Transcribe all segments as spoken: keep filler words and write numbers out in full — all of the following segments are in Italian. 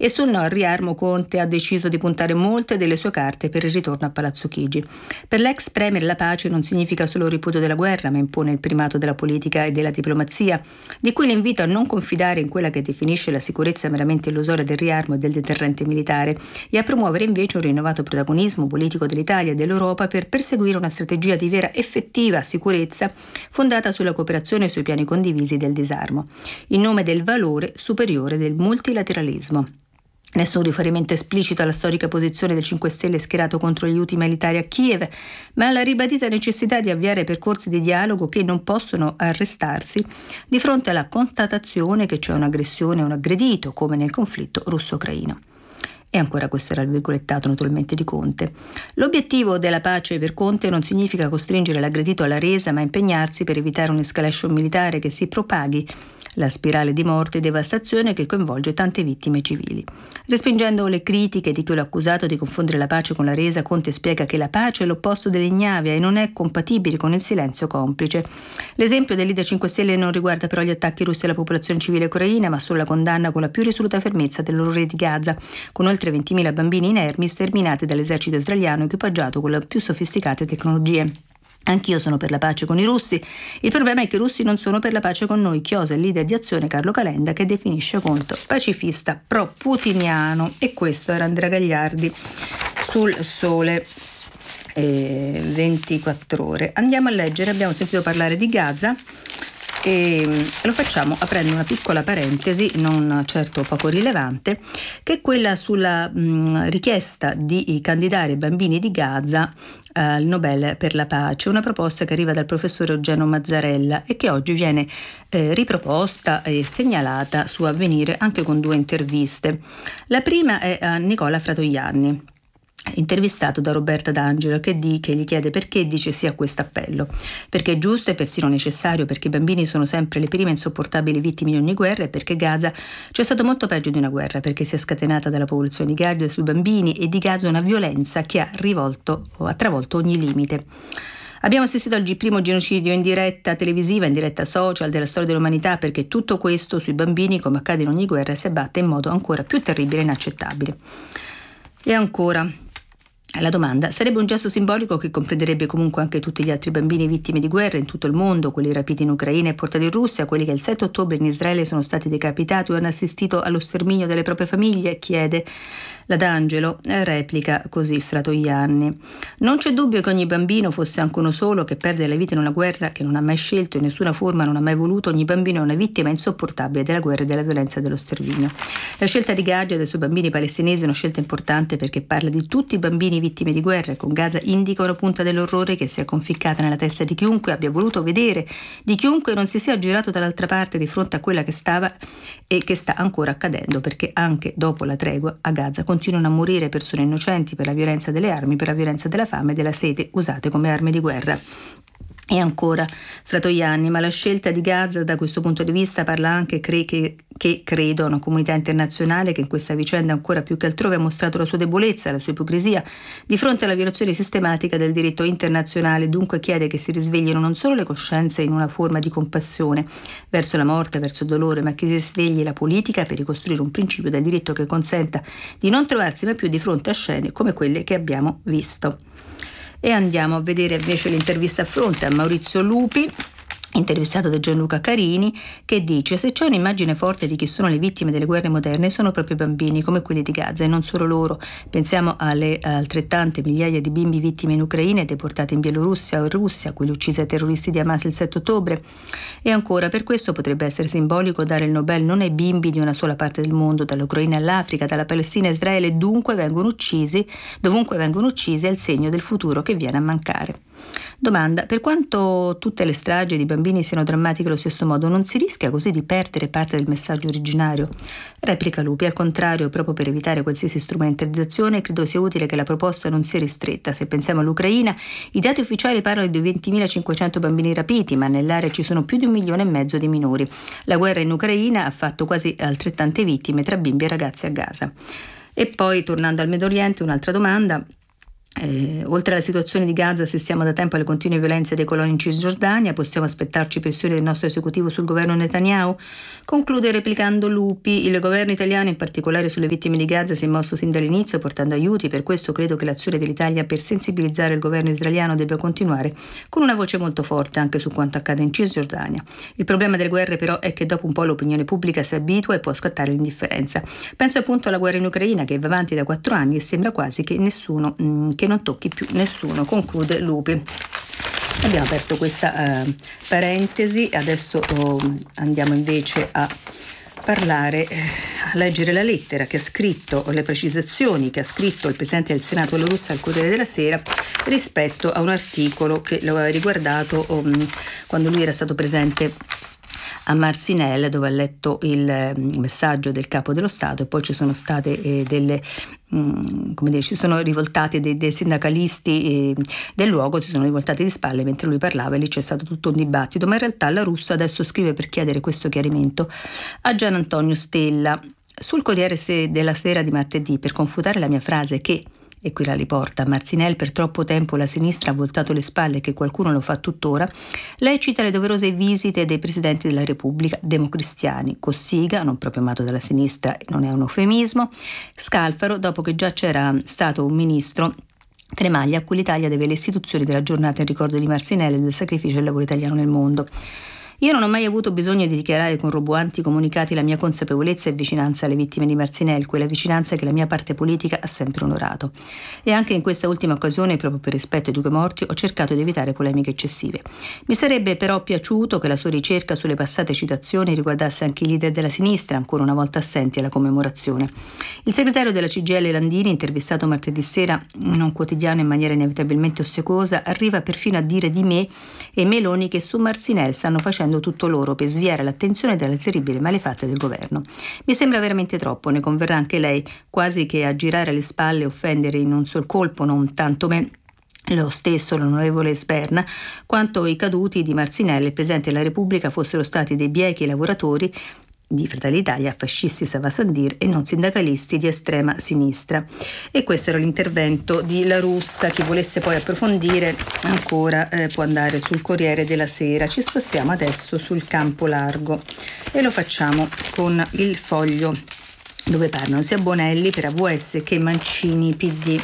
e sul no al riarmo Conte ha deciso di puntare molte delle sue carte per il ritorno a Palazzo Chigi. Per l'ex premier la pace non significa solo il ripudio della guerra, ma impone il primato della politica e della diplomazia, di cui l'invito a non confidare in quella che definisce la sicurezza meramente illusoria del riarmo e del deterrente militare e a promuovere invece un rinnovato protagonismo politico dell'Italia e dell'Europa per perseguire una strategia di vera effettiva sicurezza fondata sulla cooperazione e sui piani condivisi del disarmo, in nome del valore superiore del multilateralismo. Nessun riferimento esplicito alla storica posizione del cinque Stelle schierato contro gli aiuti militari a Kiev, ma alla ribadita necessità di avviare percorsi di dialogo che non possono arrestarsi di fronte alla constatazione che c'è un'aggressione o un aggredito, come nel conflitto russo-ucraino. E ancora questo era il virgolettato naturalmente di Conte. L'obiettivo della pace per Conte non significa costringere l'aggredito alla resa, ma impegnarsi per evitare un'escalation militare che si propaghi la spirale di morte e devastazione che coinvolge tante vittime civili. Respingendo le critiche di chi l'ha accusato di confondere la pace con la resa, Conte spiega che la pace è l'opposto dell'ignavia e non è compatibile con il silenzio complice. L'esempio del leader cinque Stelle non riguarda però gli attacchi russi alla popolazione civile ucraina, ma solo la condanna con la più risoluta fermezza dell'orrore di Gaza, con oltre ventimila bambini inermi sterminati dall'esercito israeliano equipaggiato con le più sofisticate tecnologie. Anch'io sono per la pace con i russi. Il problema è che i russi non sono per la pace con noi, chiosa il leader di Azione Carlo Calenda, che definisce Conte pacifista pro-putiniano. E questo era Andrea Gagliardi sul Sole eh, ventiquattro ore. Andiamo a leggere, abbiamo sentito parlare di Gaza e lo facciamo aprendo una piccola parentesi, non certo poco rilevante, che è quella sulla mh, richiesta di candidare i bambini di Gaza al Nobel per la pace, una proposta che arriva dal professore Eugenio Mazzarella e che oggi viene eh, riproposta e segnalata su Avvenire anche con due interviste. La prima è a Nicola Fratoianni, intervistato da Roberta D'Angelo, che, di, che gli chiede perché dice sì a questo appello. Perché è giusto e persino necessario, perché i bambini sono sempre le prime insopportabili vittime di ogni guerra e perché Gaza c'è stato molto peggio di una guerra, perché si è scatenata dalla popolazione di Gaza sui bambini e di Gaza una violenza che ha rivolto o ha travolto ogni limite. Abbiamo assistito al primo genocidio in diretta televisiva, in diretta social della storia dell'umanità, perché tutto questo sui bambini, come accade in ogni guerra, si abbatte in modo ancora più terribile e inaccettabile. E ancora la domanda: sarebbe un gesto simbolico che comprenderebbe comunque anche tutti gli altri bambini vittime di guerra in tutto il mondo, quelli rapiti in Ucraina e portati in Russia, quelli che il sette ottobre in Israele sono stati decapitati o hanno assistito allo sterminio delle proprie famiglie? Chiede la D'Angelo. Replica così Fratoianni: non c'è dubbio che ogni bambino, fosse anche uno solo, che perde la vita in una guerra che non ha mai scelto, in nessuna forma non ha mai voluto, ogni bambino è una vittima insopportabile della guerra e della violenza e dello sterminio. La scelta di Gaza e dei suoi bambini palestinesi è una scelta importante perché parla di tutti i bambini vittime di guerra e con Gaza indica una punta dell'orrore che si è conficcata nella testa di chiunque abbia voluto vedere, di chiunque non si sia girato dall'altra parte di fronte a quella che stava e che sta ancora accadendo, perché anche dopo la tregua a Gaza continuano a morire persone innocenti per la violenza delle armi, per la violenza della fame e della sete usate come armi di guerra. E ancora Fratoianni: ma la scelta di Gaza da questo punto di vista parla anche cre- che, che credo una comunità internazionale che in questa vicenda ancora più che altrove ha mostrato la sua debolezza, la sua ipocrisia di fronte alla violazione sistematica del diritto internazionale, dunque chiede che si risveglino non solo le coscienze in una forma di compassione verso la morte, verso il dolore, ma che si svegli la politica per ricostruire un principio del diritto che consenta di non trovarsi mai più di fronte a scene come quelle che abbiamo visto. E andiamo a vedere invece l'intervista a fronte a Maurizio Lupi, intervistato da Gianluca Carini, che dice: se c'è un'immagine forte di chi sono le vittime delle guerre moderne sono proprio i bambini, come quelli di Gaza, e non solo loro. Pensiamo alle altrettante migliaia di bimbi vittime in Ucraina e deportati in Bielorussia o in Russia, quelli uccisi ai terroristi di Hamas il sette ottobre. E ancora, per questo potrebbe essere simbolico dare il Nobel non ai bimbi di una sola parte del mondo, dall'Ucraina all'Africa, dalla Palestina a Israele, dunque vengono uccisi, dovunque vengono uccisi, è il segno del futuro che viene a mancare. Domanda: per quanto tutte le stragi di bambini siano drammatiche allo stesso modo, non si rischia così di perdere parte del messaggio originario? Replica Lupi: al contrario, proprio per evitare qualsiasi strumentalizzazione, credo sia utile che la proposta non sia ristretta. Se pensiamo all'Ucraina, i dati ufficiali parlano di ventimilacinquecento bambini rapiti, ma nell'area ci sono più di un milione e mezzo di minori. La guerra in Ucraina ha fatto quasi altrettante vittime tra bimbi e ragazzi a Gaza. E poi, tornando al Medio Oriente, un'altra domanda. Eh, oltre alla situazione di Gaza, assistiamo da tempo alle continue violenze dei coloni in Cisgiordania. Possiamo aspettarci pressioni del nostro esecutivo sul governo Netanyahu? Conclude replicando Lupi: il governo italiano, in particolare sulle vittime di Gaza, si è mosso sin dall'inizio portando aiuti. Per questo credo che l'azione dell'Italia per sensibilizzare il governo israeliano debba continuare con una voce molto forte anche su quanto accade in Cisgiordania. Il problema delle guerre però è che dopo un po' l'opinione pubblica si abitua e può scattare l'indifferenza. Penso appunto alla guerra in Ucraina, che va avanti da quattro anni e sembra quasi che nessuno mh, che non tocchi più nessuno, conclude Lupi. Abbiamo aperto questa uh, parentesi, adesso uh, andiamo invece a parlare, eh, a leggere la lettera che ha scritto, le precisazioni che ha scritto il Presidente del Senato La Russa al Corriere della Sera rispetto a un articolo che lo aveva riguardato um, quando lui era stato presente a Marcinelle, dove ha letto il messaggio del Capo dello Stato, e poi ci sono state eh, delle mh, come dire, ci sono rivoltati dei, dei sindacalisti eh, del luogo, si sono rivoltati di spalle mentre lui parlava, e lì c'è stato tutto un dibattito. Ma in realtà La Russa adesso scrive per chiedere questo chiarimento a Gian Antonio Stella sul Corriere della Sera di martedì, per confutare la mia frase che, e qui la riporta: Marcinelle, per troppo tempo la sinistra ha voltato le spalle e che qualcuno lo fa tuttora. Lei cita le doverose visite dei presidenti della Repubblica democristiani, Cossiga, non proprio amato dalla sinistra, non è un eufemismo, Scalfaro, dopo che già c'era stato un ministro, Tremaglia, a cui l'Italia deve le istituzioni della giornata in ricordo di Marcinelle e del sacrificio del lavoro italiano nel mondo. Io non ho mai avuto bisogno di dichiarare con roboanti comunicati la mia consapevolezza e vicinanza alle vittime di Marcinelle, quella vicinanza che la mia parte politica ha sempre onorato. E anche in questa ultima occasione, proprio per rispetto ai due morti, ho cercato di evitare polemiche eccessive. Mi sarebbe però piaciuto che la sua ricerca sulle passate citazioni riguardasse anche i leader della sinistra, ancora una volta assenti alla commemorazione. Il segretario della C G I L Landini, intervistato martedì sera in un quotidiano in maniera inevitabilmente ossequiosa, arriva perfino a dire di me e Meloni che su Marcinelle stanno facendo tutto loro per sviare l'attenzione dalle terribili malefatte del governo. Mi sembra veramente troppo, ne converrà anche lei, quasi che a girare le spalle e offendere in un sol colpo non tanto me lo stesso l'onorevole Sberna, quanto i caduti di Marcinelle e il Presidente della Repubblica fossero stati dei biechi lavoratori di Fratelli d'Italia, fascisti Savasandir e non sindacalisti di estrema sinistra. E questo era l'intervento di La Russa. Chi volesse poi approfondire ancora eh, può andare sul Corriere della Sera. Ci spostiamo adesso sul campo largo e lo facciamo con il Foglio, dove parlano sia Bonelli per A V S che Mancini P D.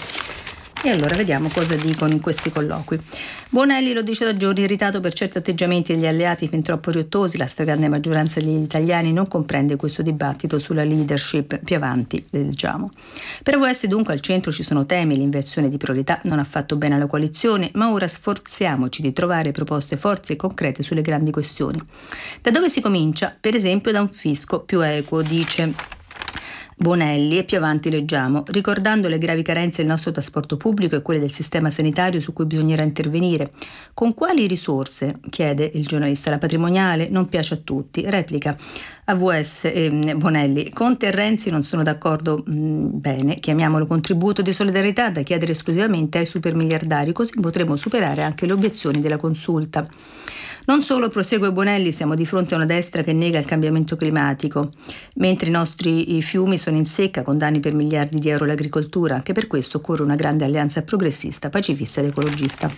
E allora vediamo cosa dicono in questi colloqui. Bonelli lo dice da giorni, irritato per certi atteggiamenti degli alleati fin troppo riottosi. La stragrande maggioranza degli italiani non comprende questo dibattito sulla leadership. Più avanti leggiamo. Per A V S dunque al centro ci sono temi, l'inversione di priorità non ha fatto bene alla coalizione, ma ora sforziamoci di trovare proposte forti e concrete sulle grandi questioni. Da dove si comincia? Per esempio da un fisco più equo, dice Bonelli, e più avanti leggiamo: ricordando le gravi carenze del nostro trasporto pubblico e quelle del sistema sanitario su cui bisognerà intervenire. Con quali risorse? Chiede il giornalista. La patrimoniale non piace a tutti, replica A V S eh, Bonelli. Conte e Renzi non sono d'accordo. Mh, bene, chiamiamolo contributo di solidarietà da chiedere esclusivamente ai supermiliardari, così potremo superare anche le obiezioni della consulta. Non solo, prosegue Bonelli, siamo di fronte a una destra che nega il cambiamento climatico, mentre i nostri i fiumi sono in secca con danni per miliardi di euro all'agricoltura. Anche per questo occorre una grande alleanza progressista, pacifista ed ecologista.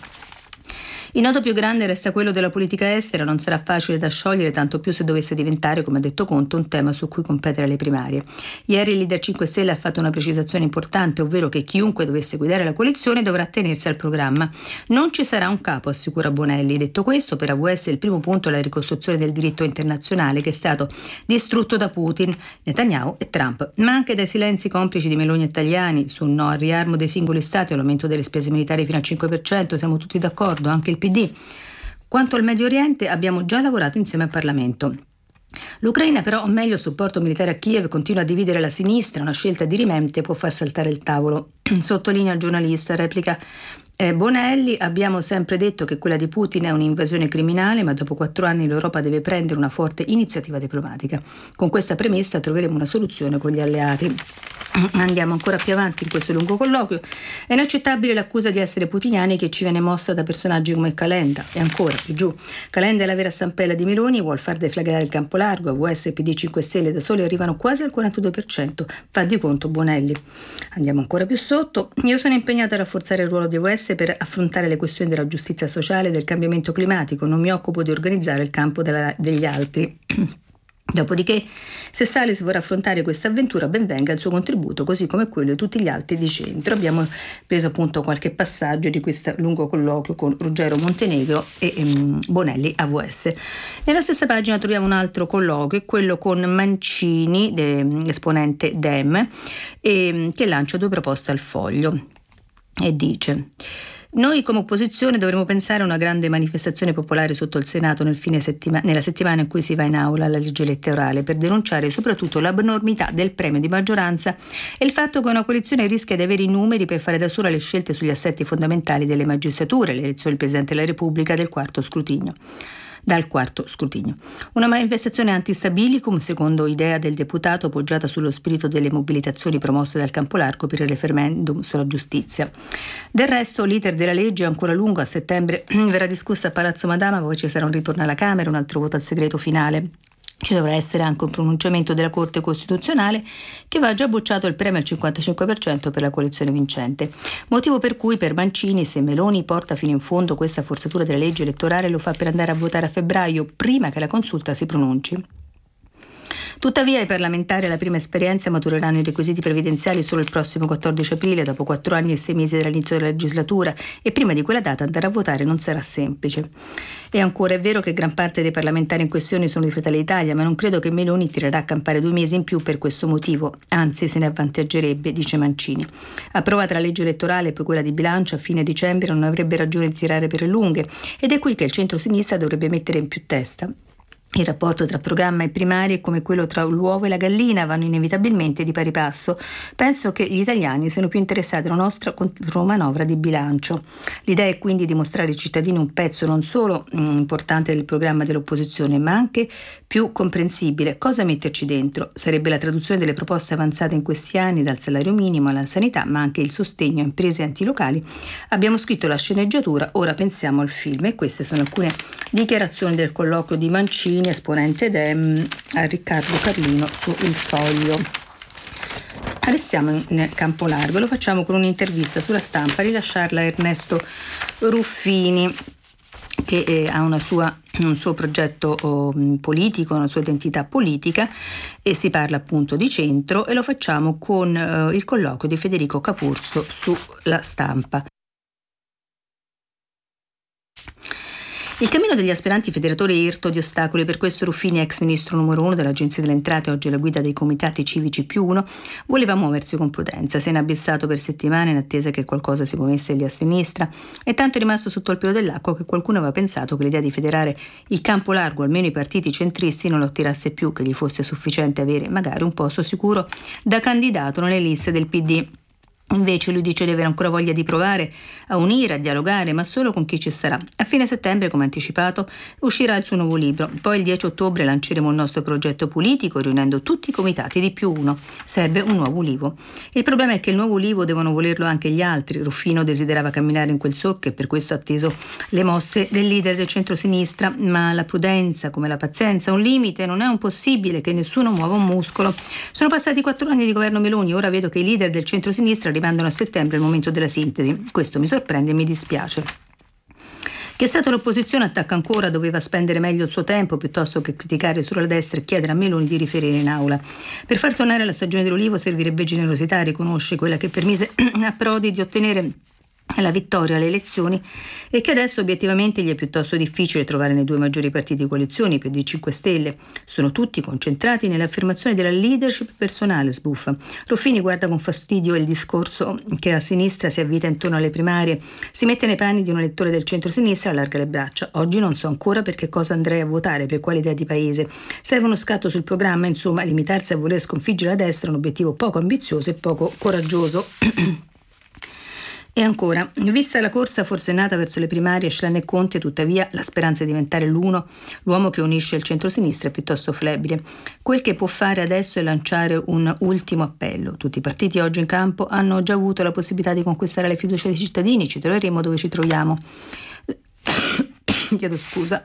Il nodo più grande resta quello della politica estera, non sarà facile da sciogliere, tanto più se dovesse diventare, come ha detto Conte, un tema su cui competere alle primarie. Ieri il leader cinque Stelle ha fatto una precisazione importante, ovvero che chiunque dovesse guidare la coalizione dovrà tenersi al programma. Non ci sarà un capo, assicura Bonelli. Detto questo, per A V S il primo punto è la ricostruzione del diritto internazionale, che è stato distrutto da Putin, Netanyahu e Trump, ma anche dai silenzi complici di Meloni e Tajani sul no al riarmo dei singoli stati e all'aumento delle spese militari fino al cinque per cento. Siamo tutti d'accordo, anche il P D. Quanto al Medio Oriente abbiamo già lavorato insieme al Parlamento. L'Ucraina però, o meglio il supporto militare a Kiev, continua a dividere la sinistra, una scelta dirimente può far saltare il tavolo. Sottolinea il giornalista, replica eh, Bonelli, abbiamo sempre detto che quella di Putin è un'invasione criminale, ma dopo quattro anni l'Europa deve prendere una forte iniziativa diplomatica. Con questa premessa troveremo una soluzione con gli alleati. Andiamo ancora più avanti in questo lungo colloquio. È inaccettabile l'accusa di essere putiniani che ci viene mossa da personaggi come Calenda. E ancora più giù. Calenda è la vera stampella di Meloni e vuol far deflagrare il campo largo. A U S e P D cinque Stelle da soli arrivano quasi al quarantadue per cento. Fa di conto Bonelli. Andiamo ancora più sotto. Io sono impegnata a rafforzare il ruolo di U S per affrontare le questioni della giustizia sociale e del cambiamento climatico. Non mi occupo di organizzare il campo della, degli altri. Dopodiché, se Salis vorrà affrontare questa avventura, ben venga il suo contributo, così come quello di tutti gli altri di centro. Abbiamo preso appunto qualche passaggio di questo lungo colloquio con Ruggero Montenegro e um, Bonelli a U S. Nella stessa pagina troviamo un altro colloquio, quello con Mancini, de, esponente Dem, e, che lancia due proposte al Foglio e dice: noi come opposizione dovremo pensare a una grande manifestazione popolare sotto il Senato nel fine settima- nella settimana in cui si va in aula alla legge elettorale per denunciare soprattutto l'abnormità del premio di maggioranza e il fatto che una coalizione rischia di avere i numeri per fare da sola le scelte sugli assetti fondamentali delle magistrature, l'elezione del Presidente della Repubblica del quarto scrutinio. Dal quarto scrutinio. Una manifestazione anti-stabilicum, secondo idea del deputato, poggiata sullo spirito delle mobilitazioni promosse dal campo largo per il referendum sulla giustizia. Del resto, l'iter della legge è ancora lungo. A settembre verrà discussa a Palazzo Madama, poi ci sarà un ritorno alla Camera, un altro voto al segreto finale. Ci dovrà essere anche un pronunciamento della Corte Costituzionale che va già bocciato il premio al cinquantacinque per cento per la coalizione vincente. Motivo per cui per Mancini, se Meloni porta fino in fondo questa forzatura della legge elettorale, lo fa per andare a votare a febbraio, prima che la consulta si pronunci. Tuttavia i parlamentari alla prima esperienza matureranno i requisiti previdenziali solo il prossimo quattordici aprile, dopo quattro anni e sei mesi dall'inizio della legislatura, e prima di quella data andare a votare non sarà semplice. E ancora è vero che gran parte dei parlamentari in questione sono di Fratelli d'Italia, ma non credo che Meloni tirerà a campare due mesi in più per questo motivo, anzi se ne avvantaggerebbe, dice Mancini. Approvata la legge elettorale e poi quella di bilancio a fine dicembre non avrebbe ragione di tirare per le lunghe, ed è qui che il centro-sinistra dovrebbe mettere in più testa. Il rapporto tra programma e primarie, come quello tra l'uovo e la gallina, vanno inevitabilmente di pari passo. Penso che gli italiani siano più interessati alla nostra contromanovra di bilancio. L'idea è quindi di mostrare ai cittadini un pezzo non solo mh, importante del programma dell'opposizione, ma anche più comprensibile. Cosa metterci dentro? Sarebbe la traduzione delle proposte avanzate in questi anni, dal salario minimo alla sanità, ma anche il sostegno a imprese antilocali. Abbiamo scritto la sceneggiatura, ora pensiamo al film. E queste sono alcune dichiarazioni del colloquio di Mancini, esponente Dem, a Riccardo Carlino su Il Foglio. Restiamo in campo largo, lo facciamo con un'intervista sulla Stampa, rilasciarla a Ernesto Ruffini, che eh, ha una sua, un suo progetto oh, politico, una sua identità politica, e si parla appunto di centro, e lo facciamo con eh, il colloquio di Federico Capurso sulla Stampa. Il cammino degli aspiranti federatori è irto di ostacoli, per questo Ruffini, ex ministro numero uno dell'Agenzia delle Entrate, oggi alla guida dei comitati civici più uno, voleva muoversi con prudenza. Se ne è abissato per settimane in attesa che qualcosa si muovesse lì a sinistra, e tanto è rimasto sotto il pelo dell'acqua che qualcuno aveva pensato che l'idea di federare il campo largo, almeno i partiti centristi, non lo attirasse più, che gli fosse sufficiente avere magari un posto sicuro da candidato nelle liste del P D. Invece lui dice di avere ancora voglia di provare a unire, a dialogare, ma solo con chi ci starà. A fine settembre, come anticipato, uscirà il suo nuovo libro. Poi il dieci ottobre lanceremo il nostro progetto politico, riunendo tutti i comitati di più uno. Serve un nuovo ulivo. Il problema è che il nuovo ulivo devono volerlo anche gli altri. Ruffino desiderava camminare in quel solco e per questo ha atteso le mosse del leader del centro-sinistra, ma la prudenza, come la pazienza, un limite. Non è un possibile che nessuno muova un muscolo. Sono passati quattro anni di governo Meloni, ora vedo che i leader del centro-sinistra rimandano a settembre il momento della sintesi. Questo mi sorprende e mi dispiace. Che è stata l'opposizione attacca ancora, doveva spendere meglio il suo tempo piuttosto che criticare solo la destra e chiedere a Meloni di riferire in aula. Per far tornare la stagione dell'ulivo servirebbe generosità, riconosce, quella che permise a Prodi di ottenere la vittoria alle elezioni e che adesso obiettivamente gli è piuttosto difficile trovare nei due maggiori partiti di coalizione, P D e cinque Stelle. Sono tutti concentrati nell'affermazione della leadership personale, sbuffa. Ruffini guarda con fastidio il discorso che a sinistra si avvita intorno alle primarie, si mette nei panni di un elettore del centro-sinistra e allarga le braccia. Oggi non so ancora per che cosa andrei a votare, per quale idea di paese. Serve uno scatto sul programma, insomma, limitarsi a voler sconfiggere la destra è un obiettivo poco ambizioso e poco coraggioso. E ancora, vista la corsa forsennata verso le primarie, Schlein e Conte, tuttavia, la speranza di diventare l'uno, l'uomo che unisce il centro-sinistra è piuttosto flebile. Quel che può fare adesso è lanciare un ultimo appello. Tutti i partiti oggi in campo hanno già avuto la possibilità di conquistare la fiducia dei cittadini, ci troveremo dove ci troviamo. Chiedo scusa.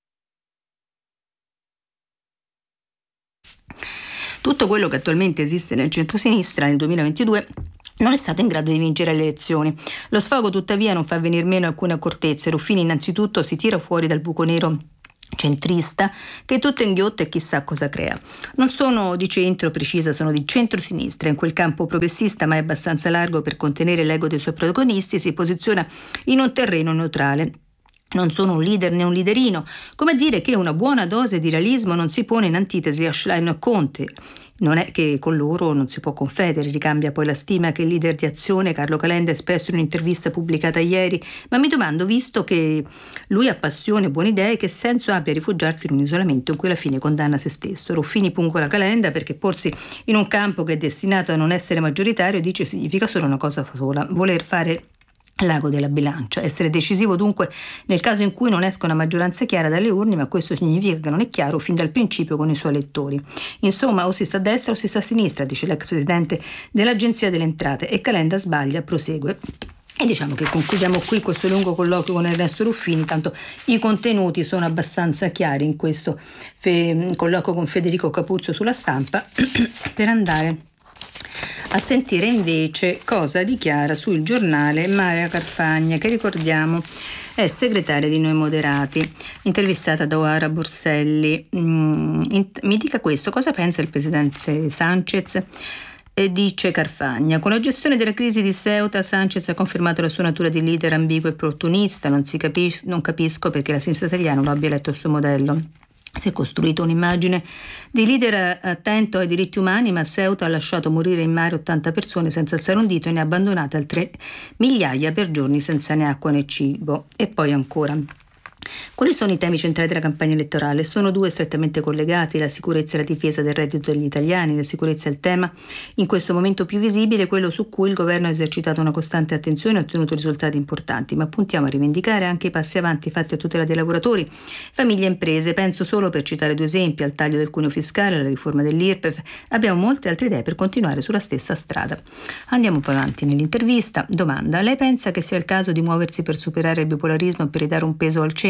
Tutto quello che attualmente esiste nel centro-sinistra nel duemilaventidue non è stato in grado di vincere le elezioni. Lo sfogo tuttavia non fa venir meno alcune accortezze. Ruffini innanzitutto si tira fuori dal buco nero centrista che tutto inghiotta e chissà cosa crea. Non sono di centro precisa, sono di centro-sinistra. In quel campo progressista, ma è abbastanza largo per contenere l'ego dei suoi protagonisti, si posiziona in un terreno neutrale. Non sono un leader né un leaderino, come a dire che una buona dose di realismo non si pone in antitesi a Schlein o Conte. Non è che con loro non si può confedere, ricambia poi la stima che il leader di Azione, Carlo Calenda, ha espresso in un'intervista pubblicata ieri, ma mi domando, visto che lui ha passione e buone idee, che senso abbia rifugiarsi in un isolamento in cui alla fine condanna se stesso. Ruffini pungola Calenda perché porsi in un campo che è destinato a non essere maggioritario, dice, significa solo una cosa sola, voler fare l'ago della bilancia, essere decisivo dunque nel caso in cui non esca una maggioranza chiara dalle urne, ma questo significa che non è chiaro fin dal principio con i suoi elettori. Insomma, o si sta a destra o si sta a sinistra, dice l'ex presidente dell'Agenzia delle Entrate, e Calenda sbaglia, prosegue. E diciamo che concludiamo qui questo lungo colloquio con Ernesto Ruffini, tanto i contenuti sono abbastanza chiari in questo fe- colloquio con Federico Capuzzo sulla Stampa, per andare a sentire invece cosa dichiara sul Giornale Maria Carfagna, che ricordiamo è segretaria di Noi Moderati, intervistata da Oara Borselli. Mm, in, mi dica questo, cosa pensa il presidente Sanchez? E dice Carfagna, con la gestione della crisi di Ceuta Sanchez ha confermato la sua natura di leader ambiguo e opportunista, non, si capis- non capisco perché la sinistra italiana non abbia letto il suo modello. Si è costruito un'immagine di leader attento ai diritti umani, ma Ceuta ha lasciato morire in mare ottanta persone senza alzare un dito e ne ha abbandonate altre migliaia per giorni senza né acqua né cibo. E poi ancora. Quali sono i temi centrali della campagna elettorale? Sono due strettamente collegati, la sicurezza e la difesa del reddito degli italiani. La sicurezza è il tema in questo momento più visibile, quello su cui il governo ha esercitato una costante attenzione e ha ottenuto risultati importanti, ma puntiamo a rivendicare anche i passi avanti fatti a tutela dei lavoratori, famiglie e imprese. Penso solo, per citare due esempi, al taglio del cuneo fiscale, alla riforma dell'I R P E F. Abbiamo molte altre idee per continuare sulla stessa strada. Andiamo poi avanti nell'intervista. Domanda: lei pensa che sia il caso di muoversi per superare il bipolarismo e per ridare un peso al centro?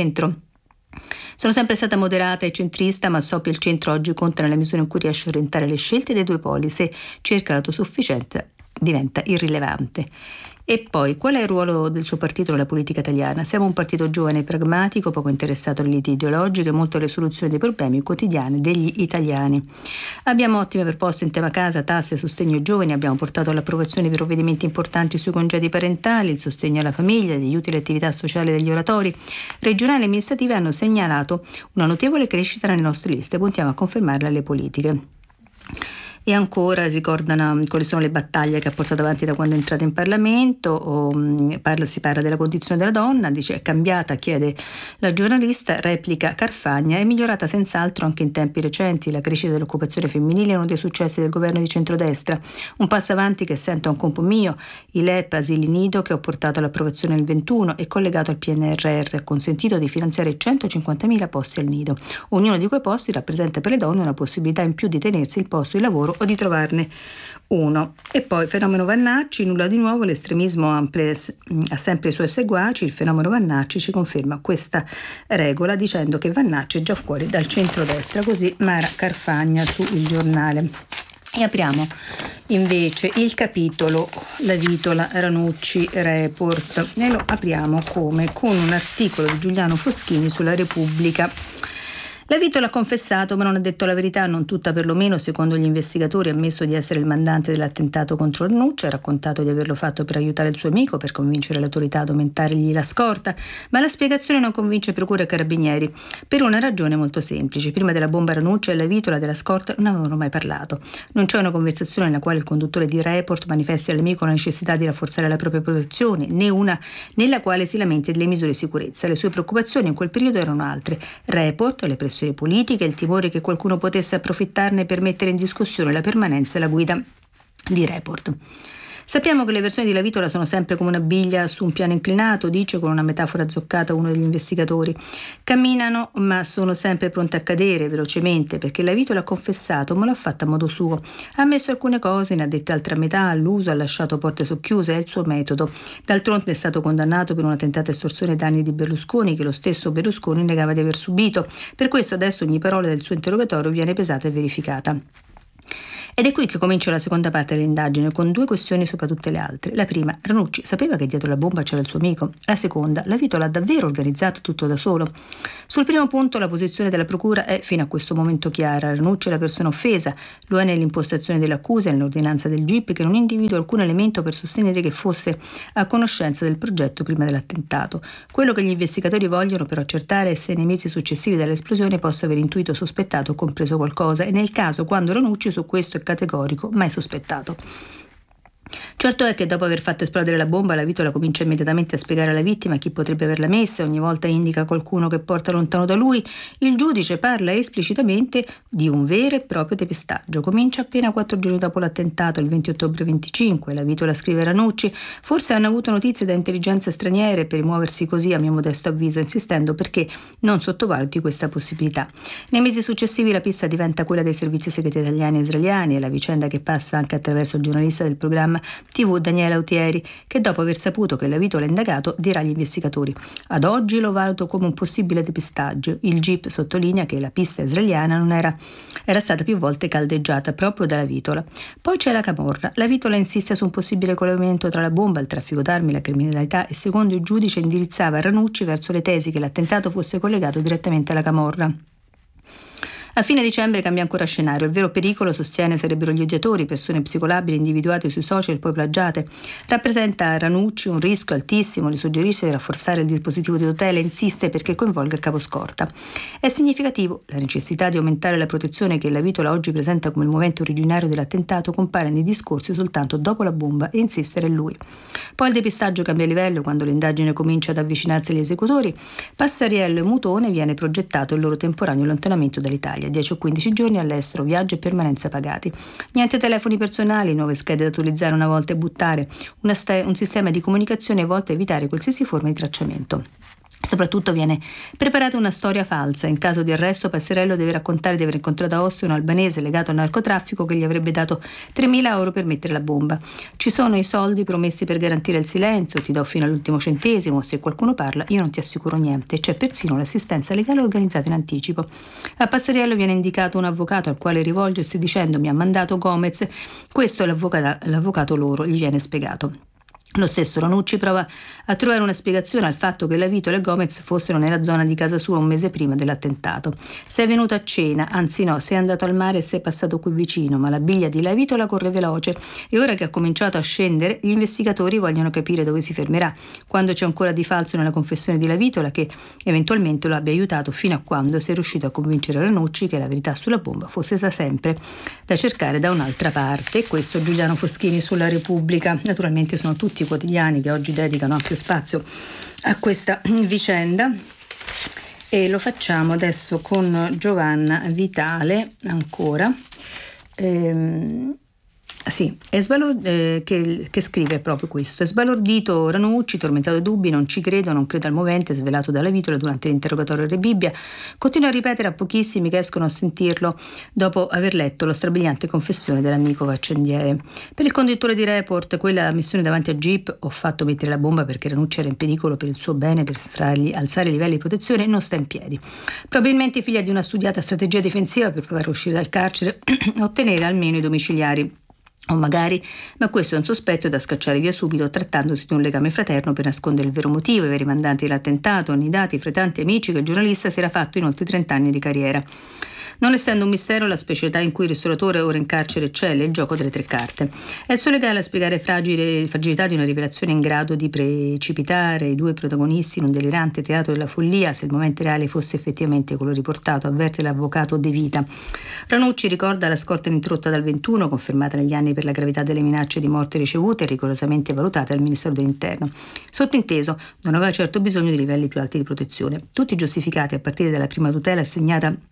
Sono sempre stata moderata e centrista, ma so che il centro oggi conta nella misura in cui riesce a orientare le scelte dei due poli. Se cerca l'autosufficienza diventa irrilevante. E poi, qual è il ruolo del suo partito nella politica italiana? Siamo un partito giovane e pragmatico, poco interessato alle liti ideologiche, molto alle soluzioni dei problemi quotidiani degli italiani. Abbiamo ottime proposte in tema casa, tasse, sostegno ai giovani, abbiamo portato all'approvazione di provvedimenti importanti sui congedi parentali, il sostegno alla famiglia, degli utili attività sociali degli oratori. Regionali e amministrative hanno segnalato una notevole crescita nelle nostre liste, puntiamo a confermarla alle politiche. E ancora ricordano quali sono le battaglie che ha portato avanti da quando è entrata in Parlamento, o, mh, parla, si parla della condizione della donna, dice è cambiata, chiede la giornalista, replica Carfagna, è migliorata senz'altro anche in tempi recenti, la crescita dell'occupazione femminile è uno dei successi del governo di centrodestra, un passo avanti che sento anche un po' mio, i L E P, asili nido che ho portato all'approvazione nel ventuno e collegato al P N R R, ha consentito di finanziare centocinquantamila posti al nido, ognuno di quei posti rappresenta per le donne una possibilità in più di tenersi il posto di lavoro o di trovarne uno. E poi fenomeno Vannacci, nulla di nuovo, l'estremismo amplia, ha sempre i suoi seguaci, il fenomeno Vannacci ci conferma questa regola dicendo che Vannacci è già fuori dal centrodestra, così Mara Carfagna su Il Giornale. E apriamo invece il capitolo La Vitola Ranucci Report e lo apriamo come con un articolo di Giuliano Foschini sulla Repubblica. La Vitola ha confessato, ma non ha detto la verità, non tutta perlomeno. Secondo gli investigatori ha ammesso di essere il mandante dell'attentato contro Ranucci, ha raccontato di averlo fatto per aiutare il suo amico, per convincere le autorità ad aumentargli la scorta, ma la spiegazione non convince procura e carabinieri, per una ragione molto semplice. Prima della bomba Ranucci e la Vitola della scorta non avevano mai parlato. Non c'è una conversazione nella quale il conduttore di Report manifesti all'amico la necessità di rafforzare la propria protezione, né una nella quale si lamenti delle misure di sicurezza. Le sue preoccupazioni in quel periodo erano altre. Report, le pressioni politiche, il timore che qualcuno potesse approfittarne per mettere in discussione la permanenza e la guida di Report. Sappiamo che le versioni di Lavitola sono sempre come una biglia su un piano inclinato, dice con una metafora azzoccata uno degli investigatori. Camminano, ma sono sempre pronte a cadere velocemente, perché Lavitola ha confessato, ma l'ha fatta a modo suo. Ha ammesso alcune cose, ne ha dette altre a metà, all'uso, ha lasciato porte socchiuse, è il suo metodo. D'altronde è stato condannato per una tentata estorsione ai danni di Berlusconi, che lo stesso Berlusconi negava di aver subito. Per questo adesso ogni parola del suo interrogatorio viene pesata e verificata. Ed è qui che comincia la seconda parte dell'indagine, con due questioni sopra tutte le altre. La prima, Ranucci sapeva che dietro la bomba c'era il suo amico? La seconda, Lavitola ha davvero organizzato tutto da solo? Sul primo punto la posizione della procura è fino a questo momento chiara. Ranucci è la persona offesa, lo è nell'impostazione dell'accusa e nell'ordinanza del G I P, che non individua alcun elemento per sostenere che fosse a conoscenza del progetto prima dell'attentato. Quello che gli investigatori vogliono per accertare è se nei mesi successivi dall'esplosione possa aver intuito, sospettato o compreso qualcosa, e nel caso quando Ranucci su questo è categorico, mai sospettato. Certo è che dopo aver fatto esplodere la bomba, Lavitola comincia immediatamente a spiegare alla vittima chi potrebbe averla messa, ogni volta indica qualcuno che porta lontano da lui. Il giudice parla esplicitamente di un vero e proprio depistaggio. Comincia appena quattro giorni dopo l'attentato, il venti ottobre venticinque. Lavitola scrive a Ranucci: forse hanno avuto notizie da intelligenze straniere per muoversi così, a mio modesto avviso, insistendo perché non sottovaluti questa possibilità. Nei mesi successivi la pista diventa quella dei servizi segreti italiani e israeliani, e la vicenda che passa anche attraverso il giornalista del programma tivù Daniele Autieri, che dopo aver saputo che Lavitola è indagato dirà agli investigatori: ad oggi lo valuto come un possibile depistaggio. Il G I P sottolinea che la pista israeliana non era, era stata più volte caldeggiata proprio da Lavitola. Poi c'è la camorra. Lavitola insiste su un possibile collegamento tra la bomba, il traffico d'armi, la criminalità, e secondo il giudice indirizzava Ranucci verso le tesi che l'attentato fosse collegato direttamente alla camorra. A fine dicembre cambia ancora scenario. Il vero pericolo, sostiene, sarebbero gli odiatori, persone psicolabili individuate sui social e poi plagiate. Rappresenta a Ranucci un rischio altissimo, gli suggerisce di rafforzare il dispositivo di tutela e insiste perché coinvolga il caposcorta. È significativo la necessità di aumentare la protezione che Lavitola oggi presenta come il momento originario dell'attentato compare nei discorsi soltanto dopo la bomba e insistere è lui. Poi il depistaggio cambia livello quando l'indagine comincia ad avvicinarsi agli esecutori. Passariello e Mutone viene progettato il loro temporaneo allontanamento dall'Italia. dieci o quindici giorni all'estero, viaggio e permanenza pagati. Niente telefoni personali, nuove schede da utilizzare una volta e buttare, una st- un sistema di comunicazione volto a evitare qualsiasi forma di tracciamento. Soprattutto viene preparata una storia falsa. In caso di arresto, Passarello deve raccontare di aver incontrato a Ossi un albanese legato al narcotraffico che gli avrebbe dato tremila euro per mettere la bomba. Ci sono i soldi promessi per garantire il silenzio, ti do fino all'ultimo centesimo, se qualcuno parla io non ti assicuro niente. C'è persino l'assistenza legale organizzata in anticipo. A Passarello viene indicato un avvocato al quale rivolgersi dicendo: mi ha mandato Gomez. Questo è l'avvocato, l'avvocato loro, gli viene spiegato. Lo stesso Ranucci prova a trovare una spiegazione al fatto che Lavitola e Gomez fossero nella zona di casa sua un mese prima dell'attentato. Sei venuto a cena, anzi no, sei andato al mare e sei passato qui vicino, ma la biglia di Lavitola corre veloce e ora che ha cominciato a scendere gli investigatori vogliono capire dove si fermerà, quando c'è ancora di falso nella confessione di Lavitola che eventualmente lo abbia aiutato fino a quando si è riuscito a convincere Ranucci che la verità sulla bomba fosse da sempre da cercare da un'altra parte. Questo Giuliano Foschini sulla Repubblica. Naturalmente sono tutti quotidiani che oggi dedicano ampio spazio a questa vicenda e lo facciamo adesso con Giovanna Vitale ancora. Ehm, Sì, è sbalor- eh, che, che scrive proprio questo. È sbalordito Ranucci, tormentato da dubbi, non ci credo, non credo al movente, svelato dalla Lavitola durante l'interrogatorio Re Bibbia. Continua a ripetere a pochissimi che escono a sentirlo dopo aver letto la strabiliante confessione dell'amico faccendiere. Per il conduttore di Report, quella missione davanti a Jeep, ho fatto mettere la bomba perché Ranucci era in pericolo per il suo bene, per fargli alzare i livelli di protezione, non sta in piedi. Probabilmente figlia di una studiata strategia difensiva per provare a uscire dal carcere e ottenere almeno i domiciliari. O magari, ma questo è un sospetto da scacciare via subito, trattandosi di un legame fraterno per nascondere il vero motivo, i veri mandanti dell'attentato, annidati fra tanti amici che il giornalista si era fatto in oltre trent'anni di carriera. Non essendo un mistero la specialità in cui il ristoratore ora in carcere eccelle, il gioco delle tre carte. È il suo legale a spiegare fragile fragilità di una rivelazione in grado di precipitare i due protagonisti in un delirante teatro della follia, se il momento reale fosse effettivamente quello riportato, avverte l'avvocato De Vita. Ranucci ricorda la scorta ininterrotta dal ventuno, confermata negli anni per la gravità delle minacce di morte ricevute e rigorosamente valutate dal Ministero dell'Interno. Sottinteso, non aveva certo bisogno di livelli più alti di protezione, tutti giustificati a partire dalla prima tutela assegnata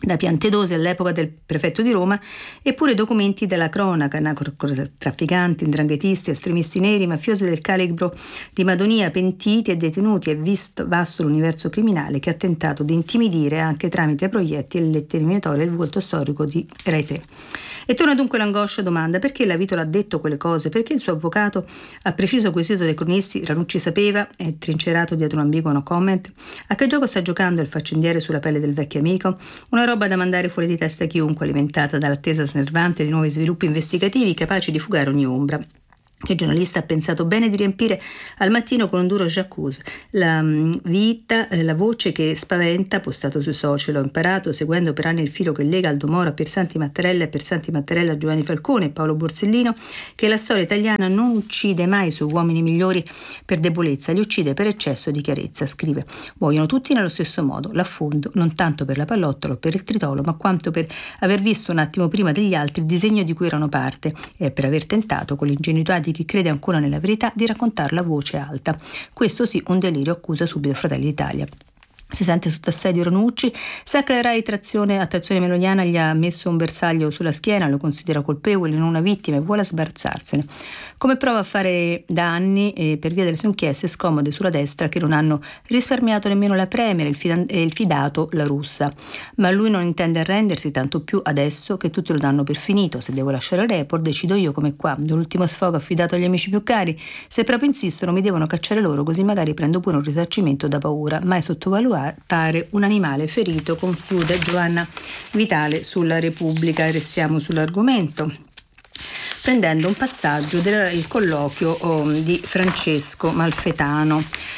da Piantedosi all'epoca del prefetto di Roma, eppure documenti della cronaca, narcotrafficanti, ndranghetisti, estremisti neri, mafiosi del calibro di Madonia, pentiti e detenuti, e visto vasto l'universo criminale che ha tentato di intimidire anche tramite proiettili e lettere minatorie il volto storico di Rai tre. E torna dunque l'angoscia domanda: perché la Vitola ha detto quelle cose? Perché il suo avvocato ha preciso quesito dei cronisti Ranucci sapeva, è trincerato dietro un ambiguo no comment? A che gioco sta giocando il faccendiere sulla pelle del vecchio amico? Una roba da mandare fuori di testa a chiunque, alimentata dall'attesa snervante di nuovi sviluppi investigativi capaci di fugare ogni ombra. Il giornalista ha pensato bene di riempire al mattino con un duro j'accuse la um, vita, eh, la voce che spaventa, postato sui social. Ho imparato, seguendo per anni il filo che lega Aldo Moro a Piersanti Mattarella e Piersanti Mattarella a Giovanni Falcone e Paolo Borsellino, che la storia italiana non uccide mai i suoi uomini migliori per debolezza, li uccide per eccesso di chiarezza. Scrive: muoiono tutti nello stesso modo, l'affondo, non tanto per la pallottola o per il tritolo, ma quanto per aver visto un attimo prima degli altri il disegno di cui erano parte e per aver tentato, con l'ingenuità di chi crede ancora nella verità, di raccontarla a voce alta. Questo sì, un delirio, accusa subito Fratelli d'Italia. Si sente sotto assedio Ranucci, sacra Rai trazione a trazione meloniana gli ha messo un bersaglio sulla schiena, lo considera colpevole, non una vittima, e vuole sbarazzarsene. Come prova a fare da anni e per via delle sue inchieste scomode sulla destra che non hanno risparmiato nemmeno la Premier e il fidato La Russa. Ma lui non intende arrendersi, tanto più adesso che tutti lo danno per finito. Se devo lasciare Report, decido io come qua, l'ultimo sfogo affidato agli amici più cari. Se proprio insistono mi devono cacciare loro, così magari prendo pure un risarcimento da paura. Mai sottovalutare un animale ferito, conclude Giovanna Vitale sulla Repubblica. Restiamo sull'argomento prendendo un passaggio del colloquio oh, di Francesco Malfetano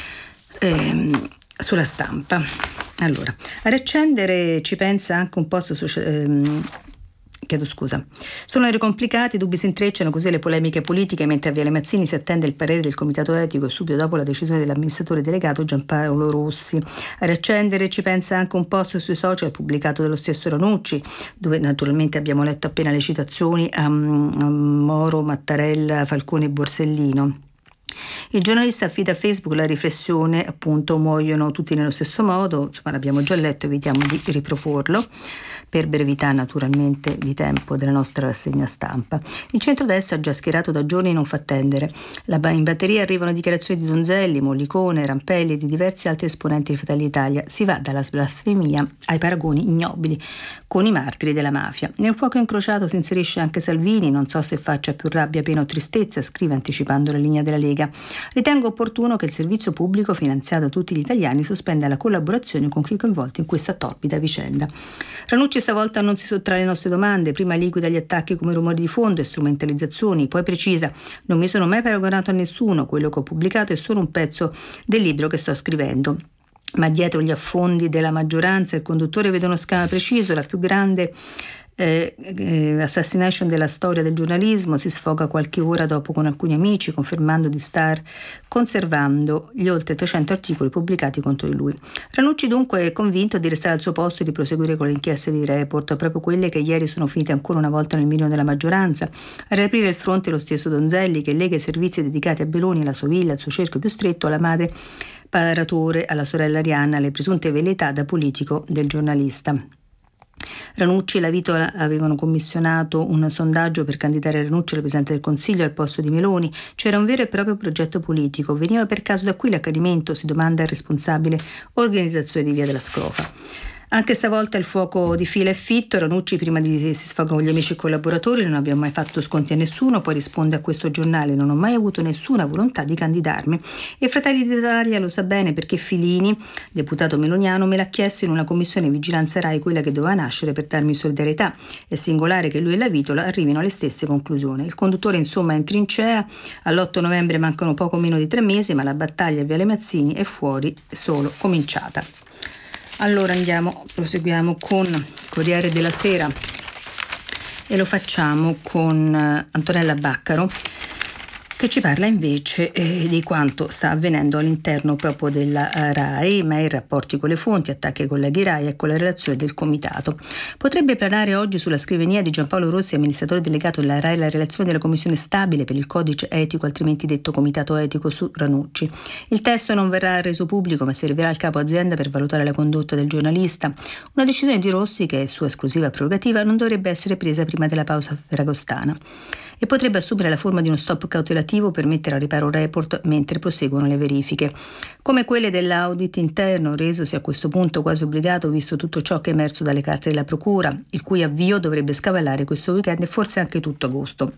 ehm, sulla Stampa. Allora, a riaccendere ci pensa anche un posto social, ehm, Chiedo scusa. Sono ricomplicati, i dubbi si intrecciano, così le polemiche politiche, mentre a Viale Mazzini si attende il parere del comitato etico e subito dopo la decisione dell'amministratore delegato Giampaolo Rossi. A riaccendere ci pensa anche un post sui social pubblicato dallo stesso Ranucci, dove naturalmente abbiamo letto appena le citazioni a, a Moro, Mattarella, Falcone e Borsellino. Il giornalista affida a Facebook la riflessione, appunto, muoiono tutti nello stesso modo, insomma l'abbiamo già letto, evitiamo di riproporlo per brevità naturalmente di tempo della nostra rassegna stampa. Il centrodestra, già schierato da giorni, non fa attendere. La, in batteria arrivano dichiarazioni di Donzelli, Mollicone, Rampelli e di diversi altri esponenti di Fratelli d'Italia. Si va dalla blasfemia ai paragoni ignobili con i martiri della mafia. Nel fuoco incrociato si inserisce anche Salvini, non so se faccia più rabbia, pena o tristezza, scrive anticipando la linea della Lega. Ritengo opportuno che il servizio pubblico finanziato da tutti gli italiani sospenda la collaborazione con chi coinvolti in questa torbida vicenda. Ranucci stavolta non si sottrae alle nostre domande, prima liquida gli attacchi come rumori di fondo e strumentalizzazioni, poi precisa: non mi sono mai paragonato a nessuno, quello che ho pubblicato è solo un pezzo del libro che sto scrivendo. Ma dietro gli affondi della maggioranza il conduttore vede uno schema preciso, la più grande Eh, eh, assassination della storia del giornalismo. Si sfoga qualche ora dopo con alcuni amici, confermando di star conservando gli oltre trecento articoli pubblicati contro di lui. Ranucci dunque è convinto di restare al suo posto e di proseguire con le inchieste di Report, proprio quelle che ieri sono finite ancora una volta nel mirino della maggioranza. A riaprire il fronte lo stesso Donzelli, che lega i servizi dedicati a Beloni, alla sua villa, al suo cerchio più stretto, alla madre Paratore, alla sorella Arianna, alle presunte velleità da politico del giornalista. Ranucci e la Vitola avevano commissionato un sondaggio per candidare Ranucci al Presidente del Consiglio al posto di Meloni. C'era un vero e proprio progetto politico. Veniva per caso da qui l'accanimento, si domanda il responsabile organizzazione di Via della Scrofa. Anche stavolta il fuoco di fila è fitto. Ranucci prima di si sfoga con gli amici e collaboratori: non abbiamo mai fatto sconti a nessuno. Poi risponde a questo giornale: non ho mai avuto nessuna volontà di candidarmi. E Fratelli d'Italia lo sa bene, perché Filini, deputato meloniano, me l'ha chiesto in una commissione vigilanza Rai, quella che doveva nascere per darmi solidarietà. È singolare che lui e la Vitola arrivino alle stesse conclusioni. Il conduttore insomma è in trincea. All'otto novembre mancano poco meno di tre mesi, ma la battaglia a Viale Mazzini è fuori solo cominciata. Allora andiamo, proseguiamo con Corriere della Sera e lo facciamo con Antonella Baccaro, che ci parla invece eh, di quanto sta avvenendo all'interno proprio della uh, RAI, ma i rapporti con le fonti, attacchi ai colleghi RAI e con la relazione del comitato. Potrebbe planare oggi sulla scrivania di Giampaolo Rossi, amministratore delegato della RAI, la relazione della commissione stabile per il codice etico, altrimenti detto comitato etico, su Ranucci. Il testo non verrà reso pubblico, ma servirà al capo azienda per valutare la condotta del giornalista. Una decisione di Rossi, che è sua esclusiva prerogativa, non dovrebbe essere presa prima della pausa ferragostana e potrebbe assumere la forma di uno stop cautelativo per mettere a riparo Report mentre proseguono le verifiche, come quelle dell'audit interno, resosi a questo punto quasi obbligato visto tutto ciò che è emerso dalle carte della procura, il cui avvio dovrebbe scavallare questo weekend e forse anche tutto agosto.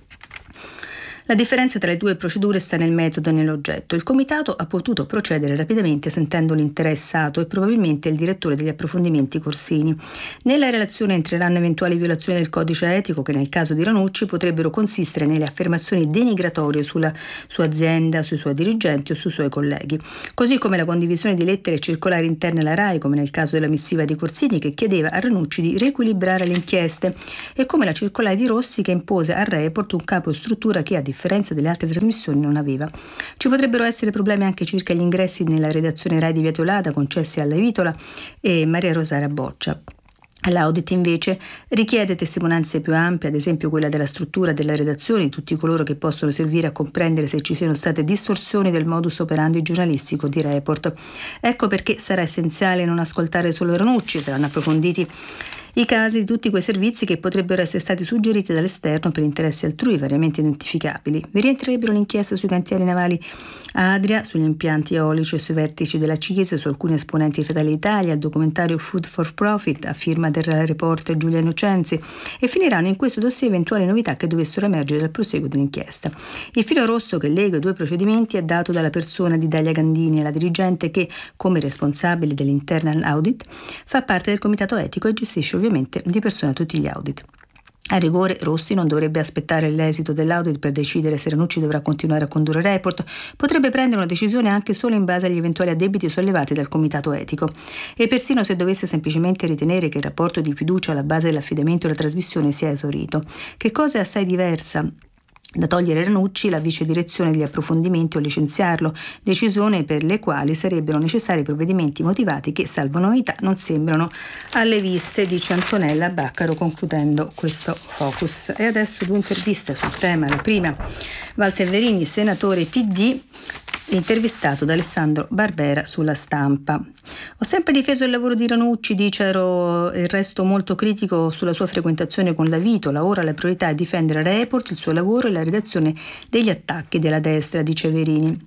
La differenza tra le due procedure sta nel metodo e nell'oggetto. Il comitato ha potuto procedere rapidamente sentendo l'interessato e probabilmente il direttore degli approfondimenti Corsini. Nella relazione entreranno eventuali violazioni del codice etico che nel caso di Ranucci potrebbero consistere nelle affermazioni denigratorie sulla sua azienda, sui suoi dirigenti o sui suoi colleghi, così come la condivisione di lettere e circolari interne alla RAI, come nel caso della missiva di Corsini che chiedeva a Ranucci di riequilibrare le inchieste, e come la circolare di Rossi che impose a Report un capo struttura che a differenza delle altre trasmissioni non aveva. Ci potrebbero essere problemi anche circa gli ingressi nella redazione RAI di Via Teolada concessi alla Vitola e Maria Rosaria Boccia. L'audit invece richiede testimonianze più ampie, ad esempio quella della struttura della redazione, di tutti coloro che possono servire a comprendere se ci siano state distorsioni del modus operandi giornalistico di Report. Ecco perché sarà essenziale non ascoltare solo Ranucci, saranno approfonditi i casi di tutti quei servizi che potrebbero essere stati suggeriti dall'esterno per interessi altrui variamente identificabili. Vi rientrerebbero l'inchiesta sui cantieri navali Adria, sugli impianti eolici e sui vertici della CISE, su alcuni esponenti di Fratelli d'Italia, il documentario Food for Profit a firma del reporter Giulia Innocenzi, e finiranno in questo dossier eventuali novità che dovessero emergere dal proseguo dell'inchiesta. Il filo rosso che lega i due procedimenti è dato dalla persona di Dalia Gandini, la dirigente che, come responsabile dell'internal audit, fa parte del comitato etico e gestisce ovviamente di persona tutti gli audit. A rigore, Rossi non dovrebbe aspettare l'esito dell'audit per decidere se Ranucci dovrà continuare a condurre Report, potrebbe prendere una decisione anche solo in base agli eventuali addebiti sollevati dal comitato etico. E persino se dovesse semplicemente ritenere che il rapporto di fiducia alla base dell'affidamento della trasmissione sia esaurito, che cosa è assai diversa da togliere Ranucci la vice direzione degli approfondimenti o licenziarlo, decisione per le quali sarebbero necessari provvedimenti motivati che, salvo novità, non sembrano alle viste, dice Antonella Baccaro concludendo questo focus. E adesso due interviste sul tema. La prima, Walter Verini, senatore P D, intervistato da Alessandro Barbera sulla Stampa. Ho sempre difeso il lavoro di Ranucci, dice, ero il resto molto critico sulla sua frequentazione con la Vitola, ora la priorità è difendere Report, il suo lavoro e la redazione degli attacchi della destra, dice Verini.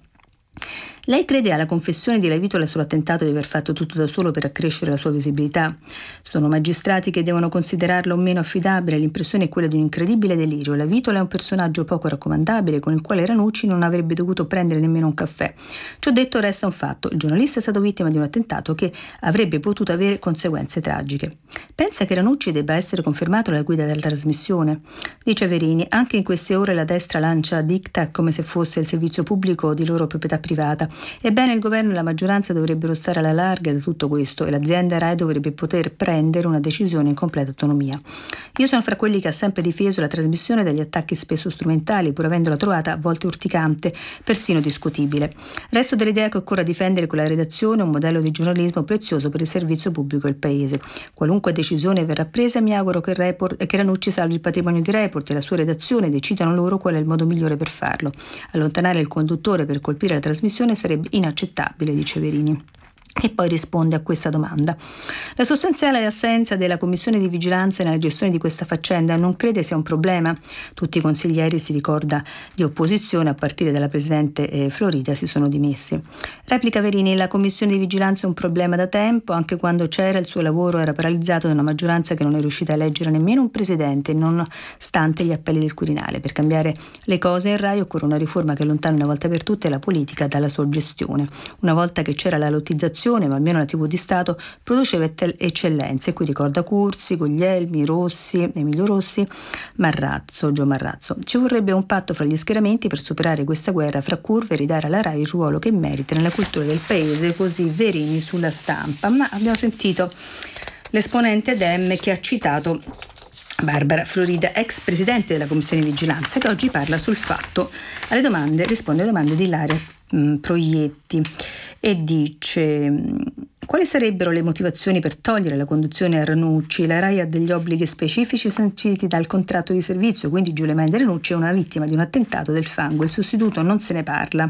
Lei crede alla confessione di La Vitola sull'attentato di aver fatto tutto da solo per accrescere la sua visibilità? Sono magistrati che devono considerarlo meno affidabile, l'impressione è quella di un incredibile delirio. La Vitola è un personaggio poco raccomandabile con il quale Ranucci non avrebbe dovuto prendere nemmeno un caffè. Ciò detto, resta un fatto: il giornalista è stato vittima di un attentato che avrebbe potuto avere conseguenze tragiche. Pensa che Ranucci debba essere confermato alla guida della trasmissione? Dice Verini, anche in queste ore la destra lancia diktat come se fosse il servizio pubblico di loro proprietà privata. Ebbene, il governo e la maggioranza dovrebbero stare alla larga da tutto questo e l'azienda RAI dovrebbe poter prendere una decisione in completa autonomia. Io sono fra quelli che ha sempre difeso la trasmissione dagli attacchi spesso strumentali, pur avendola trovata a volte urticante, persino discutibile. Resto dell'idea che occorra difendere quella redazione, un modello di giornalismo prezioso per il servizio pubblico e il paese. Qualunque decisione verrà presa, mi auguro che, Report, che Ranucci salvi il patrimonio di Report e la sua redazione decidano loro qual è il modo migliore per farlo. Allontanare il conduttore per colpire la trasmissione sarebbe inaccettabile, dice Verini. E poi risponde a questa domanda. La sostanziale assenza della commissione di vigilanza nella gestione di questa faccenda non crede sia un problema? Tutti i consiglieri, si ricorda, di opposizione, a partire dalla presidente eh, Florida, si sono dimessi. Replica Verini, la commissione di vigilanza è un problema da tempo, anche quando c'era il suo lavoro era paralizzato da una maggioranza che non è riuscita a eleggere nemmeno un presidente, nonostante gli appelli del Quirinale. Per cambiare le cose in RAI occorre una riforma che allontani una volta per tutte la politica dalla sua gestione. Una volta che c'era la lottizzazione, ma almeno la tivù di Stato produceva eccellenze. Qui ricorda Curzi, Guglielmi, Rossi, Emilio Rossi, Marrazzo, Gio Marrazzo. Ci vorrebbe un patto fra gli schieramenti per superare questa guerra fra curve e ridare alla RAI il ruolo che merita nella cultura del paese, così Verini sulla Stampa. Ma abbiamo sentito l'esponente Dem che ha citato Barbara Florida, ex presidente della Commissione di Vigilanza, che oggi parla sul fatto, alle domande, risponde alle domande di Ilaria mh, Proietti e dice: mh, quali sarebbero le motivazioni per togliere la conduzione a Ranucci? La RAI ha degli obblighi specifici sanciti dal contratto di servizio, quindi Giulia Maida Ranucci è una vittima di un attentato del fango, il sostituto non se ne parla.